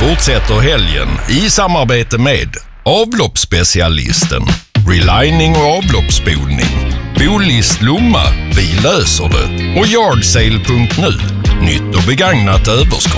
fortsätter helgen i samarbete med avloppsspecialisten, relining och avloppsspolning, Bolis Lomma, vi löser det, och Yardsale.nu, nytt och begagnat överskott.